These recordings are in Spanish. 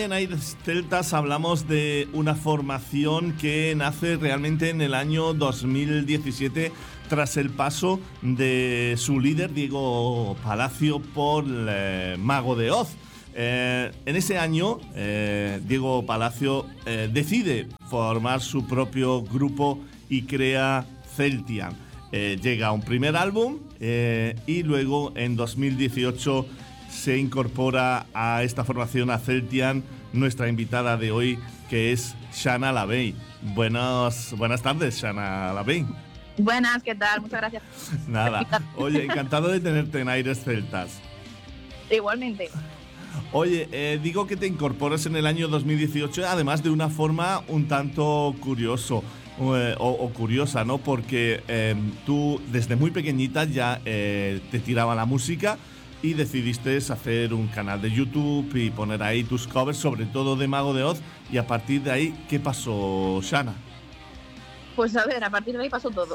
en Aires Celtas hablamos de una formación que nace realmente en el año 2017 tras el paso de su líder, Diego Palacio, por Mago de Oz. En ese año, Diego Palacio decide formar su propio grupo y crea Celtian. Llega un primer álbum y luego en 2018 se incorpora a esta formación, a Celtian, nuestra invitada de hoy, que es Shana Labey. Buenas tardes, Shana Labey. Buenas, ¿qué tal? Muchas gracias. Nada. Oye, encantado de tenerte en Aires Celtas. Igualmente. Oye, digo que te incorporas en el año 2018, además de una forma un tanto curiosa, ¿no? Porque tú desde muy pequeñita ya te tiraba la música y decidiste hacer un canal de YouTube y poner ahí tus covers, sobre todo de Mago de Oz. Y a partir de ahí, ¿qué pasó, Shana? Pues a ver, a partir de ahí pasó todo.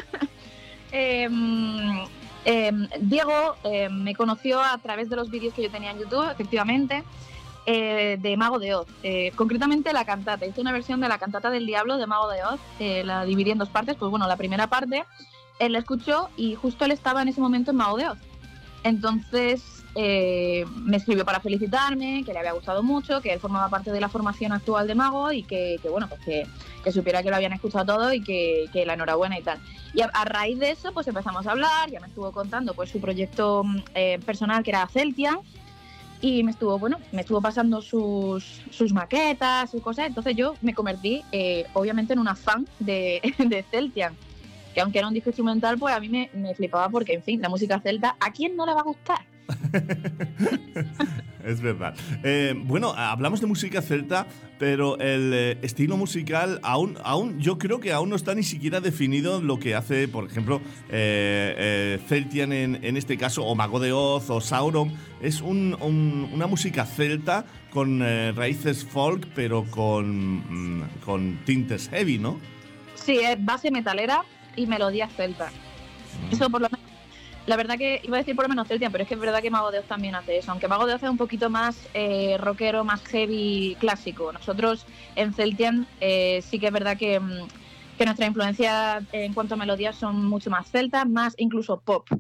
Diego me conoció a través de los vídeos que yo tenía en YouTube, efectivamente, de Mago de Oz. Concretamente la cantata. Hice una versión de la cantata del Diablo de Mago de Oz. La dividí en dos partes. Pues bueno, la primera parte él la escuchó y justo él estaba en ese momento en Mago de Oz. Entonces me escribió para felicitarme, que le había gustado mucho, que él formaba parte de la formación actual de Mago y que bueno, pues que supiera que lo habían escuchado todo y que la enhorabuena y tal. Y a raíz de eso pues empezamos a hablar, ya me estuvo contando pues su proyecto personal, que era Celtian, y me estuvo pasando sus maquetas, sus cosas. Entonces yo me convertí obviamente en una fan de Celtian, que aunque era un disco instrumental, pues a mí me flipaba porque, en fin, la música celta, ¿a quién no le va a gustar? Es verdad. Bueno, hablamos de música celta, pero el estilo musical aún yo creo que aún no está ni siquiera definido lo que hace, por ejemplo, Celtian en este caso, o Mago de Oz, o Sauron. Es una música celta con raíces folk, pero con tintes heavy, ¿no? Sí, es base metalera y melodías celtas. Eso por lo menos. La verdad que iba a decir por lo menos Celtian, pero es que es verdad que Mago de Oz también hace eso. Aunque Mago de Oz es un poquito más rockero, más heavy, clásico. Nosotros en Celtian sí que es verdad que nuestra influencia en cuanto a melodías son mucho más celtas, más incluso pop.